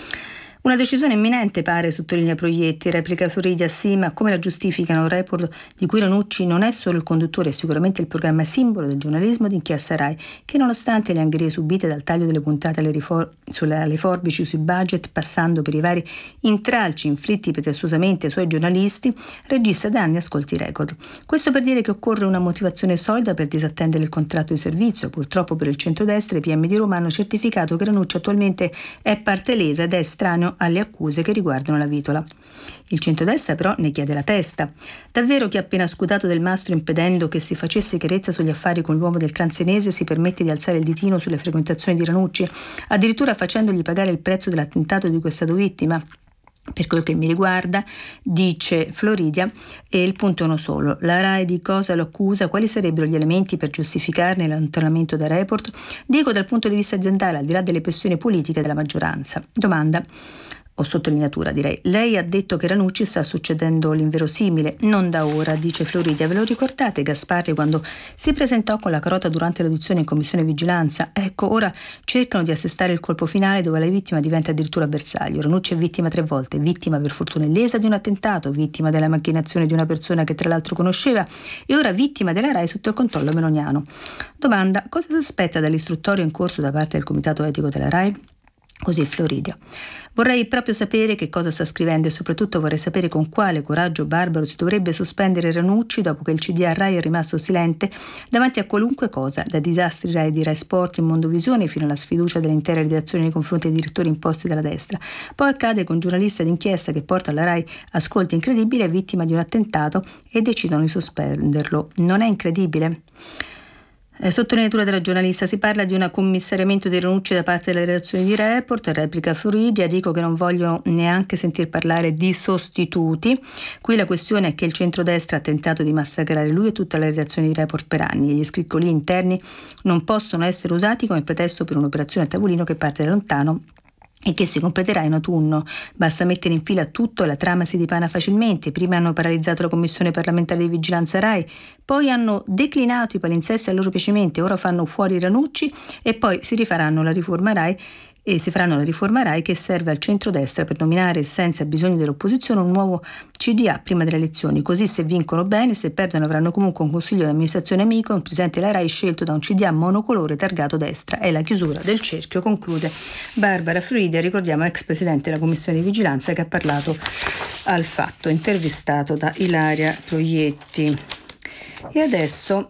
Una decisione imminente, pare, sottolinea Proietti, replica Floridia, sì, ma come la giustificano? Report di cui Ranucci non è solo il conduttore, è sicuramente il programma simbolo del giornalismo d'inchiesta RAI, che nonostante le angherie subite dal taglio delle puntate alle, rifor- sulle, alle forbici sui budget, passando per i vari intralci inflitti pretestuosamente ai suoi giornalisti, registra da anni ascolti record. Questo per dire che occorre una motivazione solida per disattendere il contratto di servizio. Purtroppo per il centrodestra i P M di Roma hanno certificato che Ranucci attualmente è parte lesa ed è estraneo alle accuse che riguardano la Vitola. Il centrodestra però ne chiede la testa. Davvero chi ha appena scutato del mastro impedendo che si facesse chiarezza sugli affari con l'uomo del Transenese si permette di alzare il ditino sulle frequentazioni di Ranucci, addirittura facendogli pagare il prezzo dell'attentato di cui è stato vittima? Per quel che mi riguarda, dice Floridia, e il punto è uno solo: la RAI di cosa lo accusa? Quali sarebbero gli elementi per giustificarne l'allontanamento da Report? Dico dal punto di vista aziendale, al di là delle pressioni politiche della maggioranza. Domanda o sottolineatura, direi. Lei ha detto che Ranucci sta succedendo l'inverosimile, non da ora, dice Floridia. Ve lo ricordate Gasparri quando si presentò con la carota durante l'audizione in commissione vigilanza? Ecco, ora cercano di assestare il colpo finale dove la vittima diventa addirittura bersaglio. Ranucci è vittima tre volte, vittima per fortuna illesa di un attentato, vittima della macchinazione di una persona che tra l'altro conosceva e ora vittima della RAI sotto il controllo meloniano. Domanda: cosa si aspetta dall'istruttorio in corso da parte del comitato etico della RAI? Così Floridia. Vorrei proprio sapere che cosa sta scrivendo e soprattutto vorrei sapere con quale coraggio barbaro si dovrebbe sospendere Ranucci dopo che il C D A RAI è rimasto silente davanti a qualunque cosa, dai disastri RAI di Rai Sport in Mondovisione fino alla sfiducia dell'intera redazione nei confronti dei direttori imposti dalla destra. Poi accade con un giornalista d'inchiesta che porta alla RAI ascolti incredibili, è vittima di un attentato e decidono di sospenderlo. Non è incredibile? Eh, sottolineatura della giornalista: si parla di un commissariamento di Ranucci da parte delle redazioni di Report, replica Floridia. Dico che non voglio neanche sentir parlare di sostituti. Qui la questione è che il centrodestra ha tentato di massacrare lui e tutta la redazione di Report per anni e gli scricchiolii interni non possono essere usati come pretesto per un'operazione a tavolino che parte da lontano e che si completerà in autunno. Basta mettere in fila tutto e la trama si dipana facilmente. Prima hanno paralizzato la commissione parlamentare di vigilanza RAI, poi hanno declinato i palinsesti a loro piacimento, ora fanno fuori Ranucci e poi si rifaranno la riforma RAI e si faranno la riforma RAI che serve al centrodestra per nominare senza bisogno dell'opposizione un nuovo C D A prima delle elezioni. Così se vincono bene, se perdono avranno comunque un consiglio di amministrazione amico, un presidente della RAI scelto da un C D A monocolore targato destra. È la chiusura del cerchio, conclude Barbara Floridia, ricordiamo ex presidente della commissione di vigilanza, che ha parlato al Fatto, intervistato da Ilaria Proietti. E adesso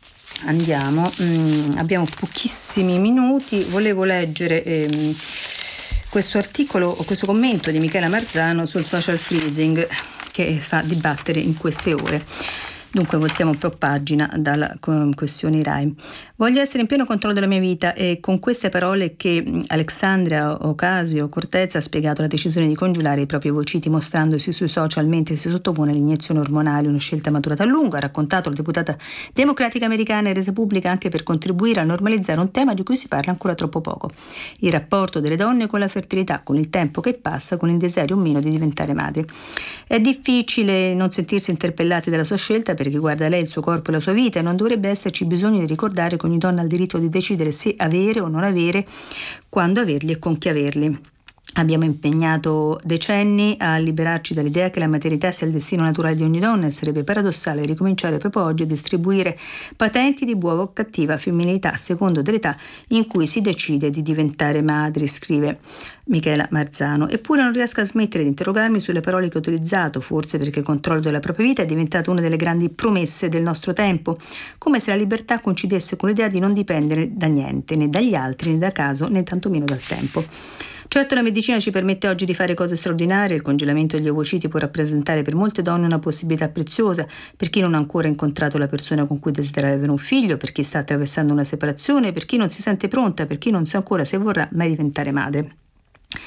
andiamo, mm, abbiamo pochissimi minuti, volevo leggere ehm, questo articolo o questo commento di Michela Marzano sul social freezing che fa dibattere in queste ore. Dunque voltiamo un po' pagina dalla questione RAI. Voglio essere in pieno controllo della mia vita, e con queste parole che Alexandria Ocasio-Cortez ha spiegato la decisione di congelare i propri ovociti mostrandosi sui social mentre si sottopone alle iniezioni ormonali, una scelta maturata a lungo, ha raccontato la deputata democratica americana e resa pubblica anche per contribuire a normalizzare un tema di cui si parla ancora troppo poco: il rapporto delle donne con la fertilità, con il tempo che passa, con il desiderio o meno di diventare madri. È difficile non sentirsi interpellati dalla sua scelta perché guarda lei, il suo corpo e la sua vita, e non dovrebbe esserci bisogno di ricordare che ogni donna ha il diritto di decidere se avere o non avere, quando averli e con chi averli. Abbiamo impegnato decenni a liberarci dall'idea che la maternità sia il destino naturale di ogni donna e sarebbe paradossale ricominciare proprio oggi a distribuire patenti di buona o cattiva femminilità a secondo dell'età in cui si decide di diventare madri, scrive Michela Marzano. Eppure non riesco a smettere di interrogarmi sulle parole che ho utilizzato, forse perché il controllo della propria vita è diventato una delle grandi promesse del nostro tempo, come se la libertà coincidesse con l'idea di non dipendere da niente, né dagli altri, né da caso, né tantomeno dal tempo. Certo, la medicina ci permette oggi di fare cose straordinarie. Il congelamento degli ovociti può rappresentare per molte donne una possibilità preziosa, per chi non ha ancora incontrato la persona con cui desiderare avere un figlio, per chi sta attraversando una separazione, per chi non si sente pronta, per chi non sa ancora se vorrà mai diventare madre.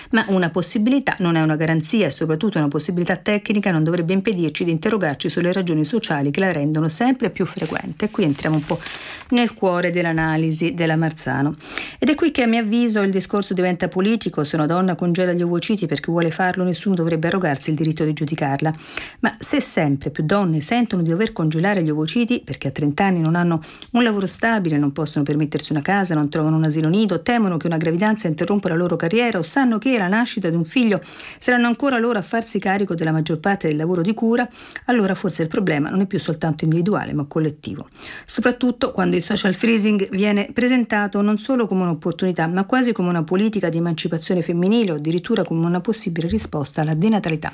Ma una possibilità non è una garanzia e soprattutto una possibilità tecnica non dovrebbe impedirci di interrogarci sulle ragioni sociali che la rendono sempre più frequente. Qui entriamo un po' nel cuore dell'analisi della Marzano. Ed è qui che a mio avviso il discorso diventa politico. Se una donna congela gli ovociti perché vuole farlo, nessuno dovrebbe arrogarsi il diritto di giudicarla. Ma se sempre più donne sentono di dover congelare gli ovociti perché a trenta anni non hanno un lavoro stabile, non possono permettersi una casa, non trovano un asilo nido, temono che una gravidanza interrompa la loro carriera o sanno che la nascita di un figlio saranno ancora loro a farsi carico della maggior parte del lavoro di cura, allora forse il problema non è più soltanto individuale ma collettivo. Soprattutto quando il social freezing viene presentato non solo come un'opportunità ma quasi come una politica di emancipazione femminile o addirittura come una possibile risposta alla denatalità.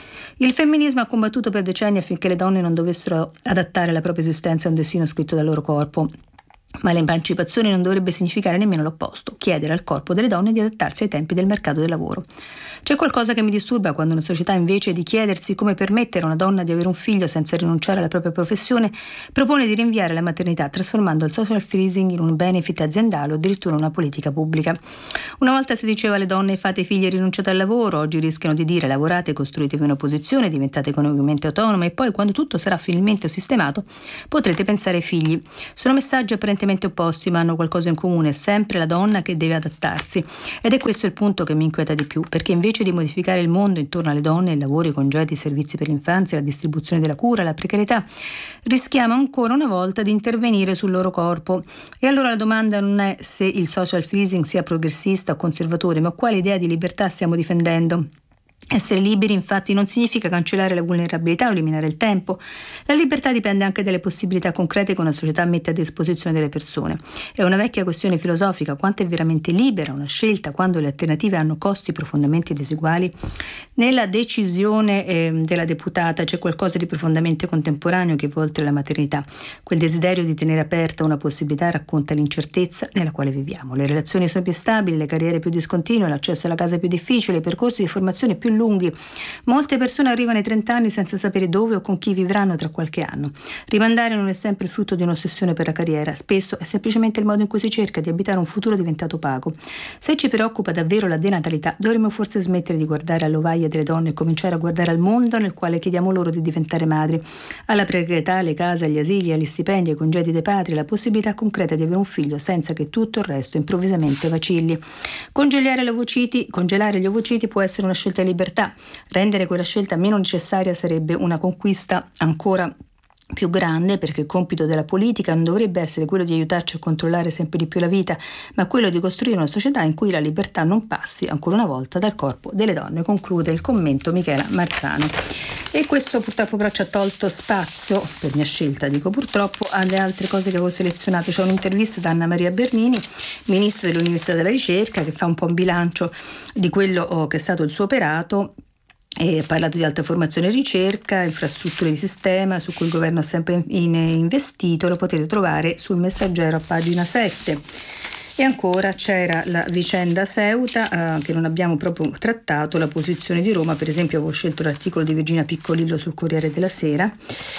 Il femminismo ha combattuto per decenni affinché le donne non dovessero adattare la propria esistenza a un destino scritto dal loro corpo. Ma l'emancipazione non dovrebbe significare nemmeno l'opposto, chiedere al corpo delle donne di adattarsi ai tempi del mercato del lavoro. C'è qualcosa che mi disturba quando una società, invece di chiedersi come permettere a una donna di avere un figlio senza rinunciare alla propria professione, propone di rinviare la maternità trasformando il social freezing in un benefit aziendale o addirittura una politica pubblica. Una volta si diceva alle donne fate figli e rinunciate al lavoro, oggi rischiano di dire lavorate, costruitevi una posizione, diventate economicamente autonome e poi quando tutto sarà finalmente sistemato potrete pensare ai figli. Sono messaggi apparentemente opposti ma hanno qualcosa in comune, è sempre la donna che deve adattarsi ed è questo il punto che mi inquieta di più, perché invece di modificare il mondo intorno alle donne, il lavoro, i congedi, i servizi per l'infanzia, la distribuzione della cura, la precarietà, rischiamo ancora una volta di intervenire sul loro corpo. E allora la domanda non è se il social freezing sia progressista o conservatore, ma quale idea di libertà stiamo difendendo. Essere liberi infatti non significa cancellare la vulnerabilità o eliminare il tempo. La libertà dipende anche dalle possibilità concrete che una società mette a disposizione delle persone. È una vecchia questione filosofica: quanto è veramente libera una scelta quando le alternative hanno costi profondamente diseguali? Nella decisione eh, della deputata c'è qualcosa di profondamente contemporaneo che va oltre la maternità. Quel desiderio di tenere aperta una possibilità racconta l'incertezza nella quale viviamo. Le relazioni sono più stabili, le carriere più discontinue, l'accesso alla casa è più difficile, i percorsi di formazione più lunghi. Molte persone arrivano ai trenta anni senza sapere dove o con chi vivranno tra qualche anno. Rimandare non è sempre il frutto di un'ossessione per la carriera, spesso è semplicemente il modo in cui si cerca di abitare un futuro diventato opaco. Se ci preoccupa davvero la denatalità, dovremmo forse smettere di guardare all'ovaia delle donne e cominciare a guardare al mondo nel quale chiediamo loro di diventare madri, alla precarietà, alle case, agli asili, agli stipendi, ai congedi dei padri, alla possibilità concreta di avere un figlio senza che tutto il resto improvvisamente vacilli. Congelare gli ovociti, congelare gli ovociti può essere una scelta di libertà. Rendere quella scelta meno necessaria sarebbe una conquista ancora più grande, perché il compito della politica non dovrebbe essere quello di aiutarci a controllare sempre di più la vita, ma quello di costruire una società in cui la libertà non passi ancora una volta dal corpo delle donne. Conclude il commento Michela Marzano. E questo purtroppo però ci ha tolto spazio, per mia scelta dico purtroppo, alle altre cose che avevo selezionato. C'è un'intervista da Anna Maria Bernini, ministro dell'Università della Ricerca, che fa un po' un bilancio di quello che è stato il suo operato. E ha parlato di alta formazione e ricerca, infrastrutture di sistema su cui il governo ha sempre investito. Lo potete trovare sul Messaggero a pagina sette. E ancora c'era la vicenda Ceuta, eh, che non abbiamo proprio trattato, la posizione di Roma. Per esempio avevo scelto l'articolo di Virginia Piccolillo sul Corriere della Sera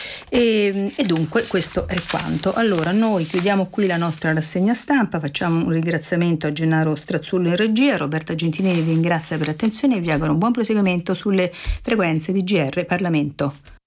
e, e dunque questo è quanto. Allora noi chiudiamo qui la nostra rassegna stampa, facciamo un ringraziamento a Gennaro Strazzullo in regia, Roberta Gentilini vi ringrazia per l'attenzione e vi auguro un buon proseguimento sulle frequenze di G R Parlamento.